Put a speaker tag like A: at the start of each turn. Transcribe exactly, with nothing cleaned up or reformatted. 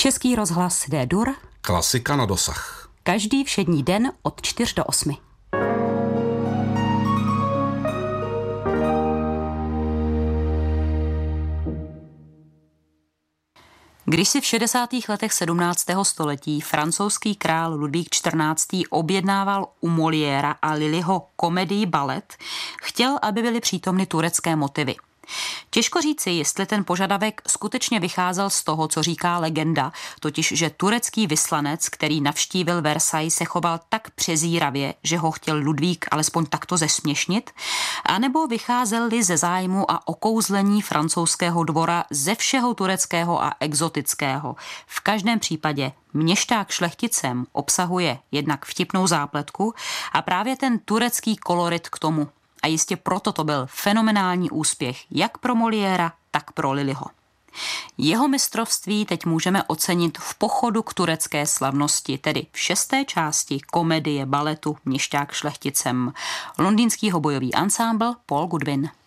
A: Český rozhlas D-dur.
B: Klasika na dosah.
A: Každý všední den od čtyř do osmi. Když si v šedesátých letech sedmnáctého století francouzský král Ludvík čtrnáctý objednával u Moliéra a Lilliho komedii Balet, chtěl, aby byly přítomny turecké motivy. Těžko říci, jestli ten požadavek skutečně vycházel z toho, co říká legenda, totiž, že turecký vyslanec, který navštívil Versailles, se choval tak přezíravě, že ho chtěl Ludvík alespoň takto zesměšnit, anebo vycházel-li ze zájmu a okouzlení francouzského dvora ze všeho tureckého a exotického. V každém případě Měšťák šlechticem obsahuje jednak vtipnou zápletku a právě ten turecký kolorit k tomu. A jistě proto to byl fenomenální úspěch jak pro Moliéra, tak pro Lilliho. Jeho mistrovství teď můžeme ocenit v pochodu k turecké slavnosti, tedy v šesté části komedie baletu Měšťák šlechticem. Londýnský hobojový ansámbl Paul Goodwin.